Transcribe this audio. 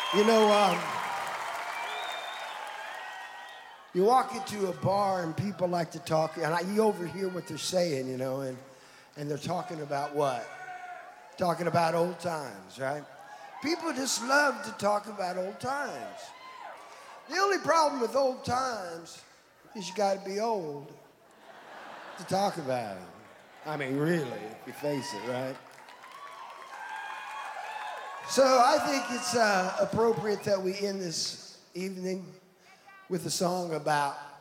You know, you walk into a bar and people like to talk, and you overhear what they're saying, you know, and they're talking about what? Talking about old times, right? People just love to talk about old times. The only problem with old times is you got to be old to talk about them. I mean, really, if you face it, right? So I think it's appropriate that we end this evening with a song about